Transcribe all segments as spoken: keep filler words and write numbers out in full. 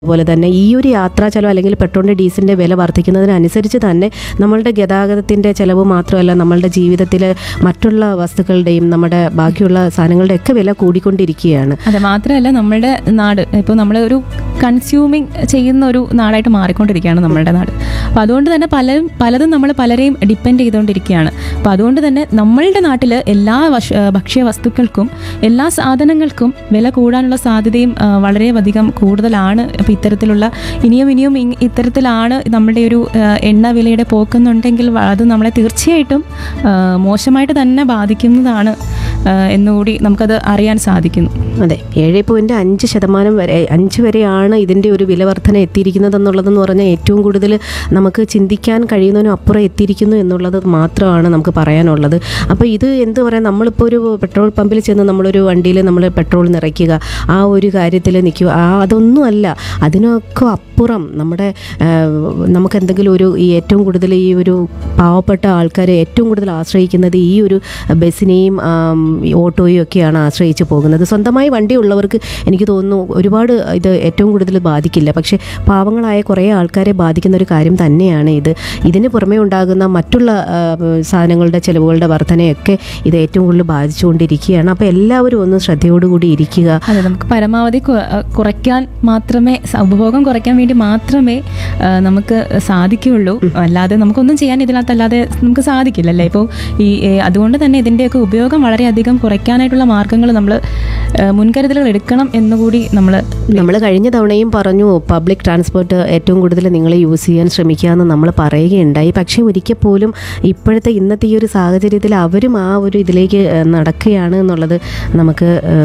അതുപോലെ തന്നെ ഈ ഒരു യാത്രാ ചെലവ് അല്ലെങ്കിൽ പെട്രോളിൻ്റെ ഡീസലിൻ്റെ വില വർദ്ധിക്കുന്നതിനനുസരിച്ച് തന്നെ നമ്മളുടെ ഗതാഗതത്തിൻ്റെ ചിലവ് മാത്രമല്ല നമ്മളുടെ ജീവിതത്തിൽ മറ്റുള്ള വസ്തുക്കളുടെയും നമ്മുടെ ബാക്കിയുള്ള സാധനങ്ങളുടെ ഒക്കെ വില കൂടിക്കൊണ്ടിരിക്കുകയാണ്. അതെ, മാത്രമല്ല നമ്മളുടെ നാട് ഇപ്പോൾ നമ്മൾ ഒരു കൺസ്യൂമിങ് ചെയ്യുന്ന ഒരു നാടായിട്ട് മാറിക്കൊണ്ടിരിക്കുകയാണ് നമ്മളുടെ നാട്. അപ്പോൾ അതുകൊണ്ട് തന്നെ പലരും പലതും നമ്മൾ പലരെയും ഡിപ്പെൻഡ് ചെയ്തുകൊണ്ടിരിക്കുകയാണ്. അപ്പോൾ അതുകൊണ്ട് തന്നെ നമ്മളുടെ നാട്ടിൽ എല്ലാ ഭക്ഷ്യ വസ്തുക്കൾക്കും എല്ലാ സാധനങ്ങൾക്കും വില കൂടാനുള്ള സാധ്യതയും വളരെ അധികം കൂടുതലാണ്. അപ്പോൾ ഇത്തരത്തിലുള്ള ഇനിയും ഇനിയും ഇത്തരത്തിലാണ് നമ്മുടെ ഒരു എണ്ണ വിലയുടെ പോക്കുന്നുണ്ടെങ്കിൽ അത് നമ്മളെ തീർച്ചയായിട്ടും മോശമായിട്ട് തന്നെ ബാധിക്കുന്നതാണ് എന്നുകൂടി നമുക്കത് അറിയാൻ സാധിക്കുന്നു. അതെ, ഏഴ് പോയിൻറ്റ് അഞ്ച് ശതമാനം വരെ അഞ്ച് വരെയാണ് ഇതിൻ്റെ ഒരു വില വർധന എത്തിയിരിക്കുന്നത് എന്നുള്ളതെന്ന് പറഞ്ഞാൽ ഏറ്റവും കൂടുതൽ നമുക്ക് ചിന്തിക്കാൻ കഴിയുന്നതിനും അപ്പുറം എത്തിയിരിക്കുന്നു എന്നുള്ളത് മാത്രമാണ് നമുക്ക് പറയാനുള്ളത്. അപ്പോൾ ഇത് എന്ത് പറയാം, നമ്മളിപ്പോൾ ഒരു പെട്രോൾ പമ്പിൽ ചെന്ന് നമ്മളൊരു വണ്ടിയിൽ നമ്മൾ പെട്രോൾ നിറയ്ക്കുക, ആ ഒരു കാര്യത്തിൽ നിൽക്കുക, ആ അതൊന്നുമല്ല. അതിനൊക്കെ അപ്പുറം നമ്മുടെ നമുക്ക് എന്തെങ്കിലും ഒരു ഈ ഏറ്റവും കൂടുതൽ ഈ ഒരു പാവപ്പെട്ട ആൾക്കാർ ഏറ്റവും കൂടുതൽ ആശ്രയിക്കുന്നത് ഈ ഒരു ബസ്സിനെയും ഓട്ടോയും ഒക്കെയാണ് ആശ്രയിച്ച് പോകുന്നത്. സ്വന്തമായി വണ്ടി ഉള്ളവർക്ക് എനിക്ക് തോന്നുന്നു ഒരുപാട് ഇത് ഏറ്റവും കൂടുതൽ ബാധിക്കില്ല. പക്ഷേ പാവങ്ങളായ കുറേ ആൾക്കാരെ ബാധിക്കുന്ന ഒരു കാര്യം തന്നെയാണ് ഇത്. ഇതിന് പുറമേ ഉണ്ടാകുന്ന മറ്റുള്ള സാധനങ്ങളുടെ ചിലവുകളുടെ വർധനയൊക്കെ ഇത് ഏറ്റവും കൂടുതൽ ബാധിച്ചുകൊണ്ടിരിക്കുകയാണ്. അപ്പോൾ എല്ലാവരും ഒന്ന് ശ്രദ്ധയോടുകൂടി ഇരിക്കുക. അതെ, നമുക്ക് പരമാവധി കുറയ്ക്കാൻ മാത്രമേ, ഉപഭോഗം കുറയ്ക്കാൻ വേണ്ടി മാത്രമേ നമുക്ക് സാധിക്കുകയുള്ളൂ. അല്ലാതെ നമുക്കൊന്നും ചെയ്യാൻ ഇതിനകത്തല്ലാതെ നമുക്ക് സാധിക്കില്ലല്ലേ. ഇപ്പോൾ ഈ അതുകൊണ്ട് തന്നെ ഇതിൻ്റെയൊക്കെ ഉപയോഗം വളരെയധികം കുറയ്ക്കാനായിട്ടുള്ള മാർഗ്ഗങ്ങൾ നമ്മൾ മുൻകരുതലുകൾ എടുക്കണം എന്നുകൂടി നമ്മൾ നമ്മൾ കഴിഞ്ഞ തവണയും പറഞ്ഞു പബ്ലിക് ട്രാൻസ്പോർട്ട് ഏറ്റവും കൂടുതൽ നിങ്ങൾ യൂസ് ചെയ്യാൻ ശ്രമിക്കുക എന്ന് നമ്മൾ പറയുകയുണ്ടായി. പക്ഷേ ഒരിക്കൽ പോലും ഇപ്പോഴത്തെ ഇന്നത്തെ ഈ ഒരു സാഹചര്യത്തിൽ അവരും ആ ഒരു ഇതിലേക്ക് നടക്കുകയാണ് എന്നുള്ളത് നമുക്ക്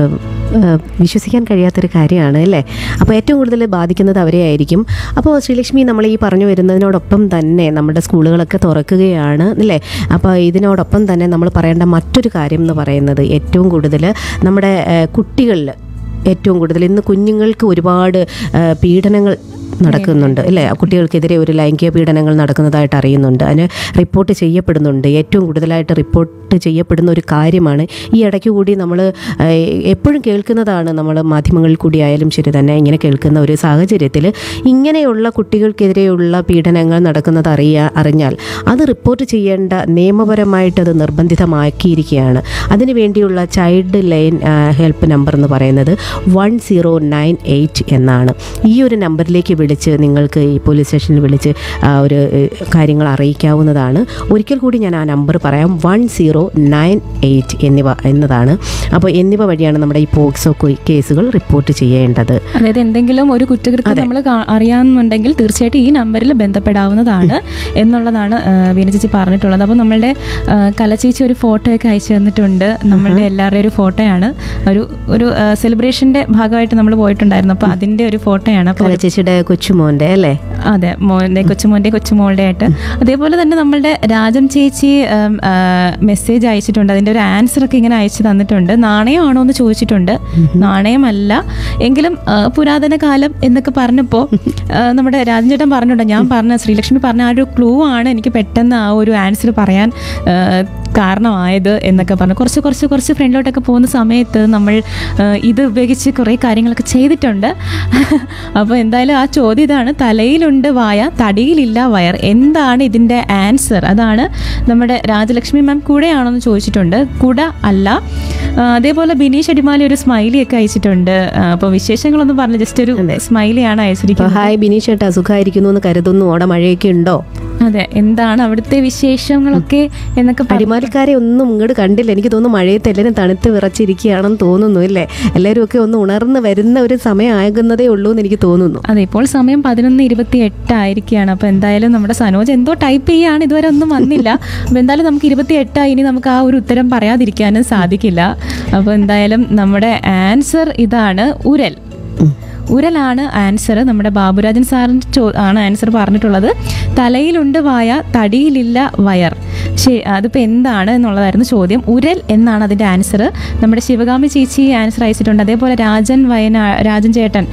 വിശ്വസിക്കാൻ കഴിയാത്തൊരു കാര്യമാണ് അല്ലേ. അപ്പോൾ ഏറ്റവും കൂടുതൽ ബാധിക്കുന്നത് അവരെ ആയിരിക്കും. അപ്പോൾ ശ്രീലക്ഷ്മി, നമ്മൾ ഈ പറഞ്ഞു വരുന്നതിനോടൊപ്പം തന്നെ നമ്മുടെ സ്കൂളുകളൊക്കെ തുറക്കുകയാണ് അല്ലേ. അപ്പോൾ ഇതിനോടൊപ്പം തന്നെ നമ്മൾ പറയേണ്ട മറ്റൊരു കാര്യം എന്ന് പറയുന്നത് ഏറ്റവും കൂടുതൽ നമ്മുടെ കുട്ടികളിൽ ഏറ്റവും കൂടുതൽ ഇന്ന് കുഞ്ഞുങ്ങൾക്ക് ഒരുപാട് പീഡനങ്ങൾ നടക്കുന്നുണ്ട് അല്ലേ. കുട്ടികൾക്കെതിരെ ഒരു ലൈംഗിക പീഡനങ്ങൾ നടക്കുന്നതായിട്ട് അറിയുന്നുണ്ട്. അതിന് റിപ്പോർട്ട് ചെയ്യപ്പെടുന്നുണ്ട്. ഏറ്റവും കൂടുതലായിട്ട് റിപ്പോർട്ട് ചെയ്യപ്പെടുന്ന ഒരു കാര്യമാണ്. ഈ ഇടയ്ക്ക് കൂടി നമ്മൾ എപ്പോഴും കേൾക്കുന്നതാണ്, നമ്മൾ മാധ്യമങ്ങളിൽ കൂടി ആയാലും ശരി തന്നെ ഇങ്ങനെ കേൾക്കുന്ന ഒരു സാഹചര്യത്തിൽ ഇങ്ങനെയുള്ള കുട്ടികൾക്കെതിരെയുള്ള പീഡനങ്ങൾ നടക്കുന്നത് അറിയാ അറിഞ്ഞാൽ അത് റിപ്പോർട്ട് ചെയ്യേണ്ട നിയമപരമായിട്ടത് നിർബന്ധിതമാക്കിയിരിക്കുകയാണ്. അതിനു വേണ്ടിയുള്ള ചൈൽഡ് ലൈൻ ഹെൽപ്പ് നമ്പർ എന്ന് പറയുന്നത് വൺ സീറോ നയൻ എയ്റ്റ് എന്നാണ്. ഈ ഒരു നമ്പറിലേക്ക് വിളിച്ച് നിങ്ങൾക്ക് ഈ പോലീസ് സ്റ്റേഷനിൽ വിളിച്ച് ഒരു കാര്യങ്ങൾ അറിയിക്കാവുന്നതാണ്. ഒരിക്കൽ കൂടി ഞാൻ ആ നമ്പർ പറയാം, വൺ സീറോ നയൻ എയ്റ്റ് എന്നിവ എന്നതാണ്. അപ്പോൾ എന്നിവ വഴിയാണ് നമ്മുടെ ഈ പോക്സോ കേസുകൾ റിപ്പോർട്ട് ചെയ്യേണ്ടത്. അതായത് എന്തെങ്കിലും ഒരു കുറ്റകൃത്യം നമ്മൾ അറിയാമെന്നുണ്ടെങ്കിൽ തീർച്ചയായിട്ടും ഈ നമ്പറിൽ ബന്ധപ്പെടാവുന്നതാണ് എന്നുള്ളതാണ് വീണ ചേച്ചി പറഞ്ഞിട്ടുള്ളത്. അപ്പോൾ നമ്മളുടെ കലച്ചേച്ചി ഒരു ഫോട്ടോയൊക്കെ അയച്ചു തന്നിട്ടുണ്ട്. നമ്മളുടെ എല്ലാവരുടെയും ഒരു ഫോട്ടോയാണ്. ഒരു ഒരു സെലിബ്രേഷൻ്റെ ഭാഗമായിട്ട് നമ്മൾ പോയിട്ടുണ്ടായിരുന്നു. അപ്പോൾ അതിൻ്റെ ഒരു ഫോട്ടോയാണ്. കലച്ചേച്ചിയുടെ കൊച്ചുമോൻ്റെ അല്ലേ. അതെ, മോൻ്റെ കൊച്ചുമോൻ്റെ കൊച്ചുമോളുടെ ആയിട്ട്. അതേപോലെ തന്നെ നമ്മളുടെ രാജം ചേച്ചി മെസ്സേജ് അയച്ചിട്ടുണ്ട്. അതിൻ്റെ ഒരു ആൻസർ ഒക്കെ ഇങ്ങനെ അയച്ചു തന്നിട്ടുണ്ട്. നാണയമാണോ എന്ന് ചോദിച്ചിട്ടുണ്ട്. നാണയമല്ല എങ്കിലും പുരാതന കാലം എന്നൊക്കെ പറഞ്ഞപ്പോൾ നമ്മുടെ രാജൻ ചേട്ടൻ പറഞ്ഞിട്ടുണ്ട്. ഞാൻ പറഞ്ഞ ശ്രീലക്ഷ്മി പറഞ്ഞ ആ ഒരു ക്ലൂ ആണ് എനിക്ക് പെട്ടെന്ന് ആ ഒരു ആൻസർ പറയാൻ കാരണമായത് എന്നൊക്കെ പറഞ്ഞു. കുറച്ച് കുറച്ച് കുറച്ച് ഫ്രണ്ടിലോട്ടൊക്കെ പോകുന്ന സമയത്ത് നമ്മൾ ഇത് ഉപയോഗിച്ച് കുറേ കാര്യങ്ങളൊക്കെ ചെയ്തിട്ടുണ്ട്. അപ്പോൾ എന്തായാലും ആ ചോദ്യം ഇതാണ്, തലയിലുണ്ട് വായ തടിയിലില്ല വയർ, എന്താണ് ഇതിൻ്റെ ആൻസർ? അതാണ് നമ്മുടെ രാജലക്ഷ്മി മാം കൂടെയാണോന്ന് ചോദിച്ചിട്ടുണ്ട്. കുട അല്ല. അതേപോലെ ബിനീഷ് അടിമാലി ഒരു സ്മൈലി ഒക്കെ അയച്ചിട്ടുണ്ട്. അപ്പോൾ വിശേഷങ്ങളൊന്നും പറഞ്ഞ് ജസ്റ്റ് ഒരു സ്മൈലിയാണ് അയച്ചിരിക്കുന്നത്. ഹായ് ബിനീഷ് ഏട്ടാ, സുഖമായിരിക്കുന്നു എന്ന് കരുതുന്നു. അവിടെ മഴയൊക്കെ ഉണ്ടോ? അതെ, എന്താണ് അവിടുത്തെ വിശേഷങ്ങളൊക്കെ എന്നൊക്കെ. അടിമാലിക്കാരെ ഒന്നും ഇങ്ങോട്ട് കണ്ടില്ല. എനിക്ക് തോന്നുന്നു മഴയത്ത് എല്ലാവരും തണുത്ത് വിറച്ചിരിക്കുകയാണെന്ന് തോന്നുന്നു അല്ലേ. എല്ലാവരും ഒക്കെ ഒന്ന് ഉണർന്ന് വരുന്ന ഒരു സമയമാകുന്നതേ ഉള്ളൂ എന്ന് എനിക്ക് തോന്നുന്നു. അതെ, ഇപ്പോൾ സമയം പതിനൊന്ന് ഇരുപത്തി എട്ടായിരിക്കുകയാണ്. അപ്പോൾ എന്തായാലും നമ്മുടെ സനോജ് എന്തോ ടൈപ്പ് ചെയ്യാണ്, ഇതുവരെ ഒന്നും വന്നില്ല. അപ്പോൾ എന്തായാലും നമുക്ക് ഇരുപത്തി എട്ടായി, ഇനി നമുക്ക് ആ ഒരു ഉത്തരം പറയാതിരിക്കാനും സാധിക്കില്ല. അപ്പോൾ എന്തായാലും നമ്മുടെ ആൻസർ ഇതാണ്, ഉരൽ. ഉരലാണ് ആൻസർ. നമ്മുടെ ബാബുരാജൻ സാറിന് ചോ ആണ് ആൻസർ പറഞ്ഞിട്ടുള്ളത്. തലയിലുണ്ട് വായ തടിയിലില്ല വയർ. ശരി, അതിപ്പോൾ എന്താണ് എന്നുള്ളതായിരുന്നു ചോദ്യം. ഉരൽ എന്നാണ് അതിൻ്റെ ആൻസർ. നമ്മുടെ ശിവകാമി ചേച്ചി ആൻസർ അയച്ചിട്ടുണ്ട്. അതേപോലെ രാജൻ വയനാ രാജൻ ചേട്ടൻ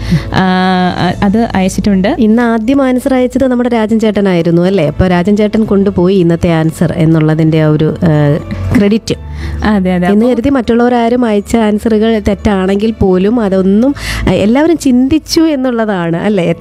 അത് അയച്ചിട്ടുണ്ട്. ഇന്ന് ആദ്യം ആൻസർ അയച്ചത് നമ്മുടെ രാജൻ ചേട്ടനായിരുന്നു അല്ലേ. അപ്പോൾ രാജൻ ചേട്ടൻ കൊണ്ടുപോയി ഇന്നത്തെ ആൻസർ എന്നുള്ളതിൻ്റെ ഒരു ക്രെഡിറ്റ്. അതെ അതെ എന്ന് കരുതി മറ്റുള്ളവരാരും അയച്ച ആൻസറുകൾ തെറ്റാണെങ്കിൽ പോലും അതൊന്നും എല്ലാവരും ചിന്തിച്ചു എന്നുള്ളതാണ് അല്ലേ.